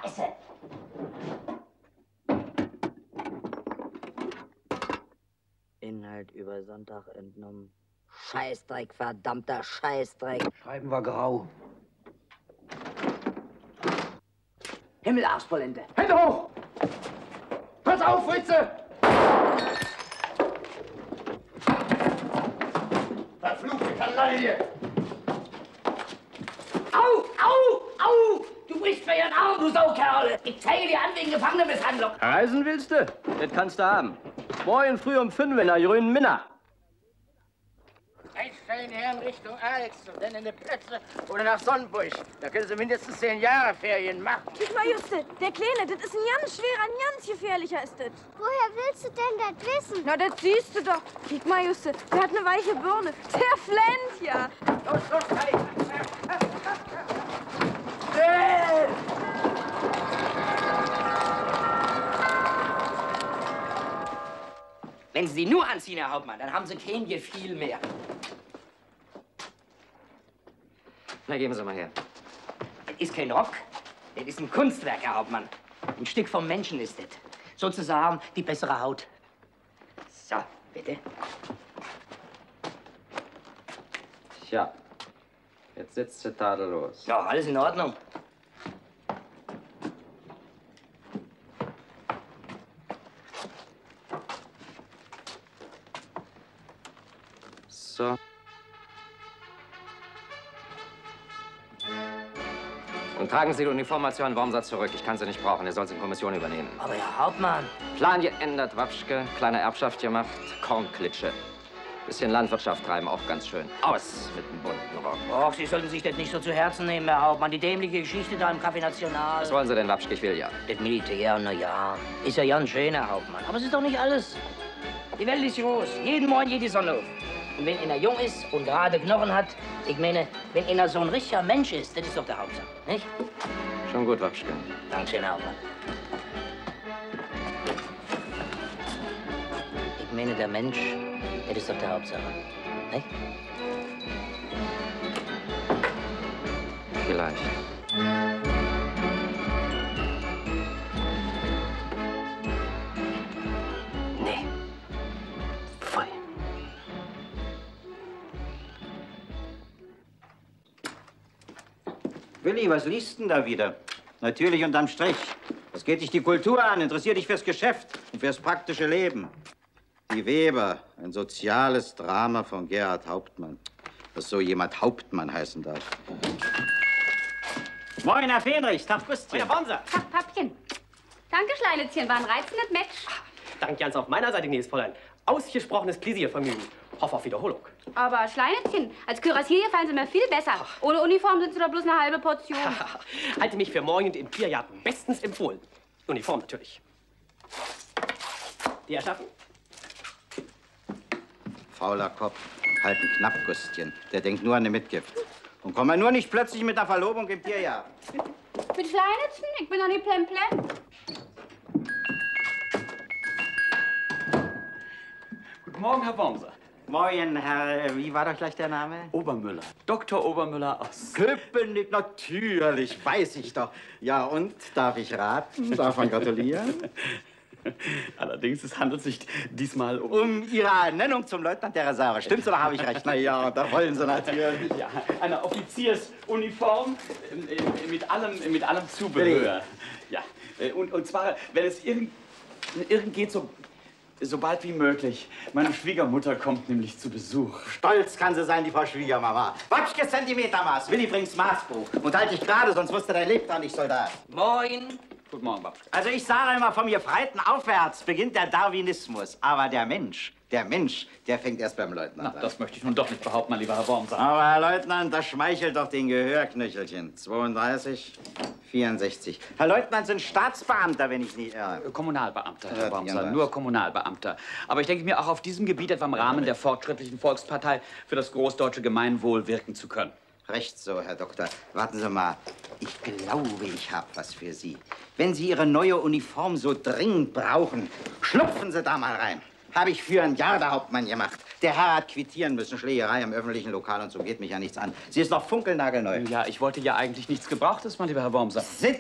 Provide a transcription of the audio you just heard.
ist sie. Inhalt über Sonntag entnommen. Scheißdreck, verdammter Scheißdreck. Schreiben wir grau. Himmelarschpolente. Hände hoch! Pass auf, Fritze! Verfluchte Kanaille! Au, au, au! Du brichst mir ihren Arm, du Saukerle! Ich zeige dir an wegen Gefangenenmisshandlung. Reisen willst du? Das kannst du haben. Morgen früh um 5 in der grünen Minna. Einsteigen Herren Richtung Alex und dann in die Plätze oder nach Sonnenburg. Da können Sie mindestens 10 Jahre Ferien machen. Guck mal, Juste, der Kleine, das ist ein ganz schwerer, ein ganz gefährlicher ist das. Woher willst du denn das wissen? Na, das siehst du doch. Guck mal, Juste, der hat eine weiche Birne. Der flennt ja. Los, los, Kai! Wenn Sie die nur anziehen, Herr Hauptmann, dann haben Sie kein Gefühl mehr. Na, geben Sie mal her. Das ist kein Rock, das ist ein Kunstwerk, Herr Hauptmann. Ein Stück vom Menschen ist das. Sozusagen die bessere Haut. So, bitte. Tja, jetzt sitzt sie tadellos. Ja, alles in Ordnung. So. Und tragen Sie die Uniformation Wormser zurück. Ich kann sie nicht brauchen. Er soll sie in Kommission übernehmen. Aber Herr Hauptmann. Plan geändert, Wapschke. Kleine Erbschaft gemacht. Kornklitsche. Bisschen Landwirtschaft treiben, auch ganz schön. Aus mit dem bunten Rock. Och, Sie sollten sich das nicht so zu Herzen nehmen, Herr Hauptmann. Die dämliche Geschichte da im Café National. Was wollen Sie denn, Wapschke? Ich will ja. Das Militär, na ja. Ist ja ganz schön, Herr Hauptmann. Aber es ist doch nicht alles. Die Welt ist groß. Jeden Morgen geht die Sonne auf. Und wenn einer jung ist und gerade Knochen hat, ich meine, wenn einer so ein richtiger Mensch ist, das ist doch der Hauptsache, nicht? Schon gut, Wapschke. Dankeschön, Herr Hauptmann. Ich meine, der Mensch, das ist doch der Hauptsache, nicht? Vielleicht. Nee. Voll. Willi, was liest denn da wieder? Natürlich unterm Strich. Das geht dich die Kultur an, interessiert dich fürs Geschäft und fürs praktische Leben. Die Weber, ein soziales Drama von Gerhard Hauptmann. Dass so jemand Hauptmann heißen darf. Moin, Herr Fenrichs, Tag Gustchen. Herr Wormser. Tag, Pappchen. Danke, Schleinetzchen, war ein reizendes Match. Dank ganz auf meiner Seite, gnädiges Fräulein. Ausgesprochenes Pläsiervergnügen. Hoffe auf Wiederholung. Aber Schleinetzchen, als Kürassier fallen Sie mir viel besser. Ohne Uniform sind Sie doch bloß eine halbe Portion. Halte mich für morgen im Tierjagd bestens empfohlen. Uniform natürlich. Die Herrschaften? Fauler Kopf, halten knapp, Gustchen. Der denkt nur an eine Mitgift. Und komm mal nur nicht plötzlich mit einer Verlobung im Tierjahr. Mit Schleinetzchen? Ich bin doch nicht Plemplem. Guten Morgen, Herr Wormser. Moin, Herr, wie war doch gleich der Name? Obermüller. Dr. Obermüller aus... Köpenick, natürlich, weiß ich doch. Ja, und, darf ich raten? Darf man gratulieren? Allerdings, es handelt sich diesmal Um Ihre Ernennung zum Leutnant der Reserve. Stimmt's oder habe ich recht? Na ja, da wollen Sie natürlich. ja, eine Offiziersuniform mit allem Zubehör. Ja, und zwar, wenn es irgend geht, so bald wie möglich. Meine Schwiegermutter kommt nämlich zu Besuch. Stolz kann sie sein, die Frau Schwiegermama. Wapschke Zentimetermaß. Willi, bring's Maßbuch. Und halt dich gerade, sonst wirst du dein Lebtag nicht Soldat. Moin. Guten Morgen, Babschke. Also ich sage immer, vom Gefreiten aufwärts beginnt der Darwinismus. Aber der Mensch, der fängt erst beim Leutnant an. Das möchte ich nun doch nicht behaupten, mein lieber Herr Wormser. Aber Herr Leutnant, das schmeichelt doch den Gehörknöchelchen. 32, 64. Herr Leutnant sind Staatsbeamter, wenn ich nicht irre. Kommunalbeamter, Herr Wormser, Ihren nur Kommunalbeamter. Aber ich denke mir, auch auf diesem Gebiet etwa im Rahmen der fortschrittlichen Volkspartei für das großdeutsche Gemeinwohl wirken zu können. Recht so, Herr Doktor. Warten Sie mal. Ich glaube, ich habe was für Sie. Wenn Sie Ihre neue Uniform so dringend brauchen, schlupfen Sie da mal rein. Habe ich für ein Jahr der Hauptmann gemacht. Der Herr hat quittieren müssen. Schlägerei im öffentlichen Lokal und so geht mich ja nichts an. Sie ist noch funkelnagelneu. Ja, ich wollte ja eigentlich nichts Gebrauchtes, mein lieber Herr Wormser.